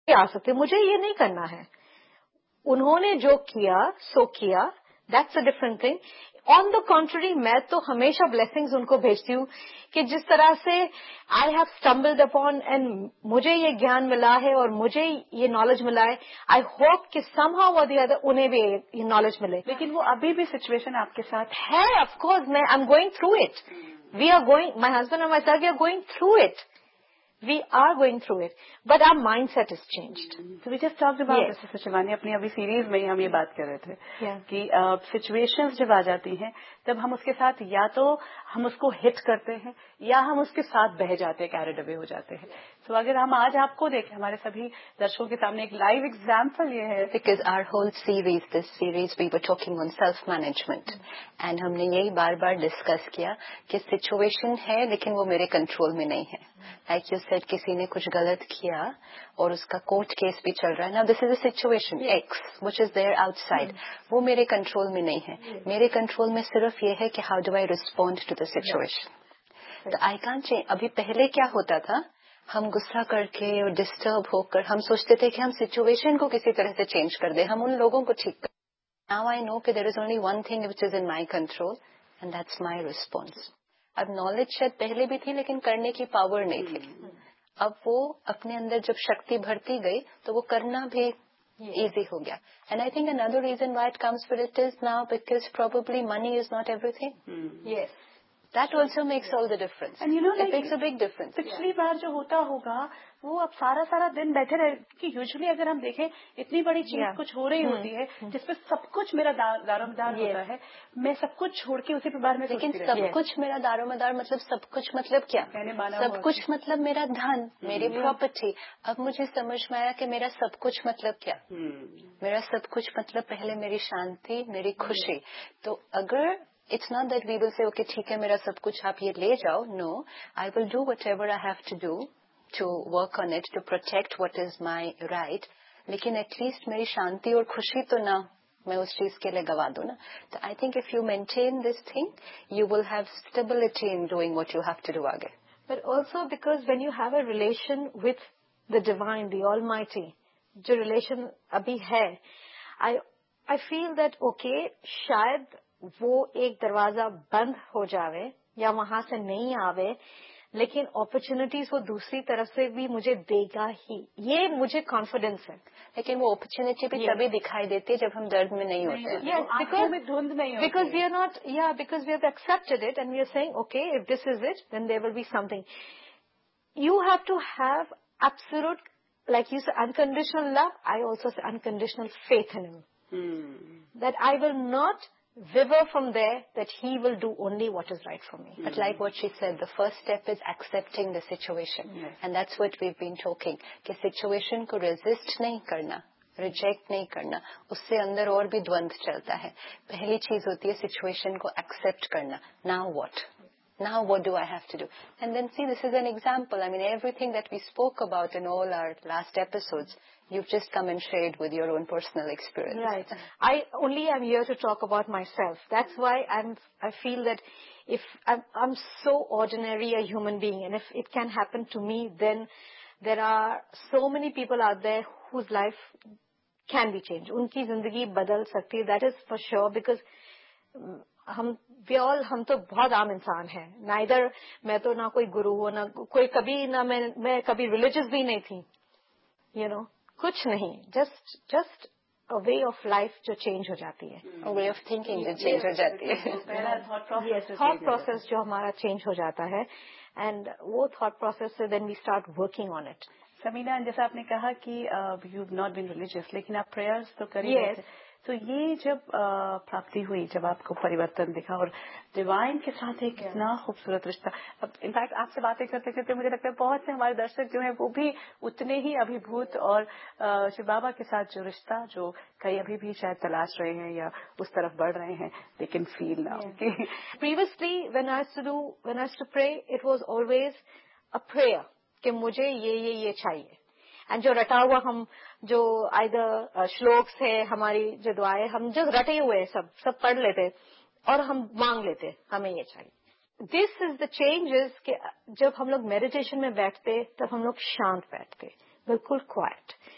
आ सकते, मुझे ये नहीं करना है। उन्होंने जो किया सो किया, that's a different thing. On the contrary, मैं तो हमेशा ब्लेसिंग्स उनको भेजती हूँ कि जिस तरह से I have stumbled upon and मुझे ये ज्ञान मिला है और मुझे ये नॉलेज मिला है, आई होप कि समहाउ और द अदर उन्हें भी ये नॉलेज मिले। लेकिन वो अभी भी सिचुएशन आपके साथ है, ऑफ कोर्स, मैं I am going through it. We are going, my husband और my self, we are going through it. We are going through it, but our mindset has changed. So we just talked about this, Sister Shivani. अपनी अभी series में ही हम ये बात कर रहे थे कि सिचुएशंस जब आ जाती हैं तब हम उसके साथ या तो हम उसको हिट करते हैं या हम उसके साथ बह जाते हैं, कैरिड अवे हो जाते हैं। तो अगर हम आज आपको देखें, हमारे सभी दर्शकों के सामने एक लाइव एग्जाम्पल ये है। Because our whole series, this series, we were talking on self-management, and हमने यही बार बार डिस्कस किया कि सिचुएशन है लेकिन वो मेरे कंट्रोल में नहीं है। Like you said, किसी ने कुछ गलत किया और उसका कोर्ट केस भी चल रहा है। Now this is a situation X, which is there outside. वो मेरे कंट्रोल में नहीं है। मेरे कंट्रोल में सिर्फ ये है कि how do I respond to the situation. तो I can't change. अभी पहले क्या होता था, हम गुस्सा करके और डिस्टर्ब होकर हम सोचते थे कि हम सिचुएशन को किसी तरह से चेंज कर दे, हम उन लोगों को ठीक कर। Now I know कि there is only one thing which is in my control and that's my response. अब नॉलेज शायद पहले भी थी लेकिन करने की पावर नहीं थी। अब वो अपने अंदर जब शक्ति भरती गई तो वो करना भी easy हो गया। And I think another reason why it comes with it is now because probably money is not everything. Yes. That also makes all the difference. And you know, it makes a big difference. पिछली बार जो होता होगा वो अब सारा दिन बैठे रहे कि यूजुअली अगर हम देखें इतनी बड़ी चीज कुछ हो रही होती है जिसपे सब कुछ मेरा दारोमदार होता है, मैं सब कुछ छोड़ के उसी पे बारे में सोचती लेकिन सब कुछ मेरा दारोमदार मतलब सब कुछ मतलब क्या? सब कुछ मतलब मेरा धन, मेरी प्रॉपर्टी। अब मुझे समझ में आया कि मेरा सब कुछ मतलब क्या? मेरा सब कुछ मतलब पहले मेरी शांति, मेरी खुशी। तो अगर It's not that we will say, okay, ठीक है, मेरा सब कुछ आप ये ले जाओ. No, I will do whatever I have to do to work on it, to protect what is my right. लेकिन at least मेरी शांति और खुशी तो ना मैं उस चीज के लिए गवा दूँ ना. तो I think if you maintain this thing, you will have stability in doing what you have to do आगे. But also because when you have a relation with the divine, the Almighty, जो relation अभी है, I feel that okay, शायद वो एक दरवाजा बंद हो जावे या वहां से नहीं आवे, लेकिन अपॉर्चुनिटीज वो दूसरी तरफ से भी मुझे देगा ही, ये मुझे कॉन्फिडेंस है. लेकिन वो अपॉर्चुनिटी भी तभी दिखाई देती है जब हम दर्द में नहीं होते हैं. Yes, because we are not, because we have accepted it and we are saying, okay, if this is it, then there will be something. You have to have absolute, like you say, unconditional love. I also say unconditional faith in him. That I will not waver from there, that he will do only what is right for me. But like what she said, the first step is accepting the situation. Yes. And that's what we've been talking. कि situation को resist नहीं करना, reject नहीं करना, उससे अंदर और भी द्वंद चलता है. पहली चीज होती है situation को accept करना. Now what? Now what do I have to do? And then see, this is an example. I mean, everything that we spoke about in all our last episodes, you've just come and shared with your own personal experience. Right. I only am here to talk about myself. That's why I feel that if I'm so ordinary a human being, and if it can happen to me, then there are so many people out there whose life can be changed. उनकी जिंदगी बदल सकती है. That is for sure, because हम तो बहुत आम इंसान हैं. Neither मैं तो ना कोई गुरु हो, ना कोई कभी, ना मैं कभी religious भी नहीं थी. कुछ नहीं, just a way of life जो change हो जाती है. A way of thinking जो change हो जाती है. Thought process जो हमारा change हो जाता है, and वो thought process से then we start working on it. Samina, जैसा आपने कहा कि you've not been religious, लेकिन आप prayers तो कर ही रहे थे. तो ये जब प्राप्ति हुई, जब आपको परिवर्तन दिखा और डिवाइन के साथ एक इतना खूबसूरत रिश्ता, अब इनफैक्ट आपसे बातें करते करते मुझे लगता है बहुत से हमारे दर्शक जो हैं वो भी उतने ही अभिभूत और शिव बाबा के साथ जो रिश्ता जो कई अभी भी शायद तलाश रहे हैं या उस तरफ बढ़ रहे हैं, they can feel now. Previously when I used to pray, it was always a prayer कि मुझे ये चाहिए. एंड जो रटा हुआ हम जो आइदर श्लोक्स है, हमारी जो दुआएं हम जो रटे हुए सब पढ़ लेते और हम मांग लेते हमें ये चाहिए. दिस इज द चेंजेस कि जब हम लोग मेडिटेशन में बैठते तब हम लोग शांत बैठते, बिल्कुल क्वाइट.